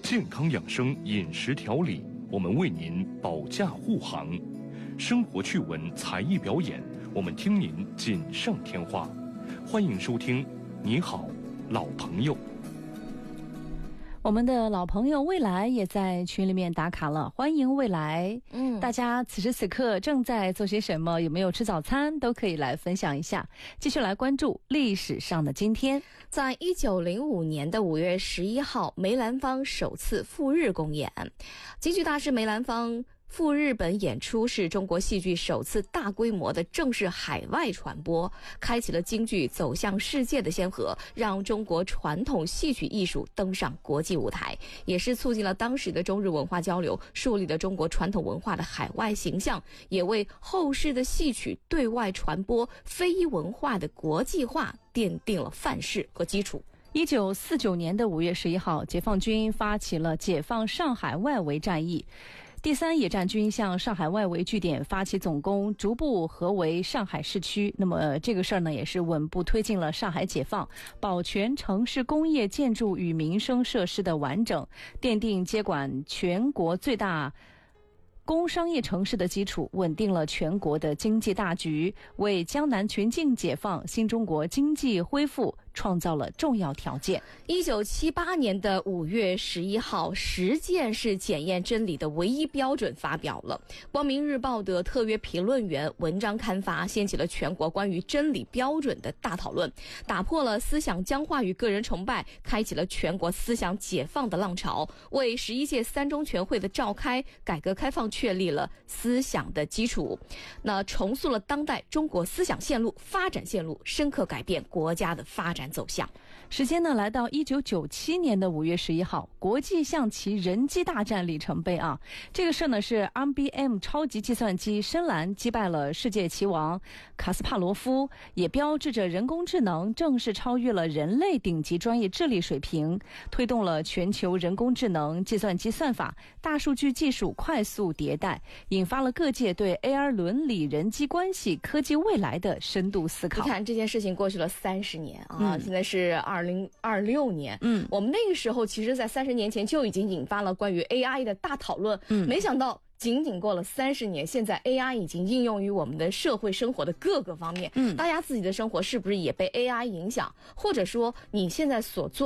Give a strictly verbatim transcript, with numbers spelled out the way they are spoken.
健康养生饮食调理，我们为您保驾护航；生活趣闻才艺表演，我们听您锦上添花。欢迎收听《你好，老朋友》。 我们的老朋友未来也在群里面打卡了，欢迎未来。 嗯， 大家此时此刻正在做些什么？有没有吃早餐？都可以来分享一下。继续来关注历史上的今天。 在一九零五年的五月十一号，梅兰芳首次赴日公演。京剧大师梅兰芳赴日本演出是中国戏剧首次大规模的正式海外传播，开启了京剧走向世界的先河，让中国传统戏曲艺术登上国际舞台，也是促进了当时的中日文化交流，树立了中国传统文化的海外形象，也为后世的戏曲对外传播非遗文化的国际化奠定了范式和基础。 一九四九年的五月十一号，解放军发起了解放上海外围战役。第三野战军向上海外围据点发起总攻，逐步合围上海市区。那么、呃、这个事儿呢，也是稳步推进了上海解放，保全城市工业建筑与民生设施的完整，奠定接管全国最大工商业城市的基础，稳定了全国的经济大局，为江南全境解放、新中国经济恢复创造了重要条件。 一九七八年的五月十一号，实践是检验真理的唯一标准发表了。光明日报的特约评论员文章刊发，掀起了全国关于真理标准的大讨论，打破了思想僵化与个人崇拜，开启了全国思想解放的浪潮，为十一届三中全会的召开、改革开放确立了思想的基础，那重塑了当代中国思想线路、发展线路，深刻改变国家的发展走向。 时间呢，来到一九九七年的五月十一号，国际象棋人机大战里程碑啊！这个事呢是 I B M 超级计算机深蓝击败了世界棋王卡斯帕罗夫，也标志着人工智能正式超越了人类顶级专业智力水平，推动了全球人工智能、计算机算法、大数据技术快速迭代，引发了各界对 A I 伦理、人机关系、科技未来的深度思考。 你看这件事情过去了三十年啊， 嗯、 现在是二零二六年。 嗯， 我们那个时候其实在三十年前就已经引发了关于 A I 的大讨论。 嗯， 没想到仅仅过了三十年，现在 A I 已经应用于我们的社会生活的各个方面。 嗯， 大家自己的生活是不是也被 A I 影响？或者说你现在所做